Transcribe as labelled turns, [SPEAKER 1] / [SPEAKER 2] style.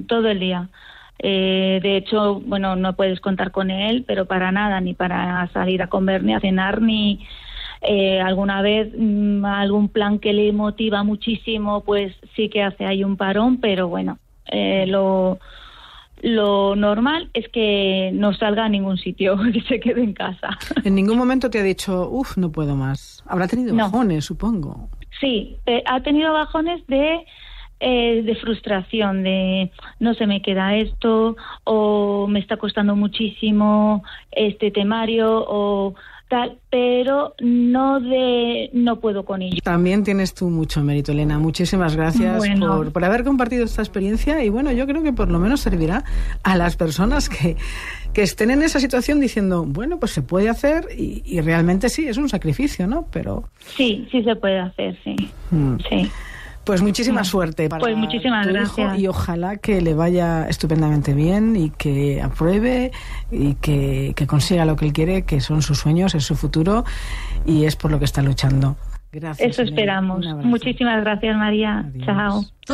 [SPEAKER 1] todo el día. De hecho, bueno, no puedes contar con él, pero para nada, ni para salir a comer, ni a cenar, ni alguna vez algún plan que le motiva muchísimo, pues sí que hace ahí un parón, pero bueno, lo normal es que no salga a ningún sitio, que se quede en casa.
[SPEAKER 2] ¿En ningún momento te ha dicho, no puedo más? Habrá tenido bajones, supongo.
[SPEAKER 1] Sí, ha tenido bajones de frustración, de no se me queda esto, o me está costando muchísimo este temario, o tal, pero no puedo con ello.
[SPEAKER 2] También tienes tú mucho mérito, Elena. Muchísimas gracias por haber compartido esta experiencia, y bueno, yo creo que por lo menos servirá a las personas que estén en esa situación diciendo, bueno, pues se puede hacer, y realmente sí, es un sacrificio, ¿no? Pero
[SPEAKER 1] sí se puede hacer, sí. Sí.
[SPEAKER 2] Pues muchísima suerte para
[SPEAKER 1] muchísimas
[SPEAKER 2] tu
[SPEAKER 1] gracias.
[SPEAKER 2] hijo, y ojalá que le vaya estupendamente bien y que apruebe y que consiga lo que él quiere, que son sus sueños, es su futuro y es por lo que está luchando. Gracias.
[SPEAKER 1] Eso esperamos. Muchísimas gracias, María. Adiós. Chao.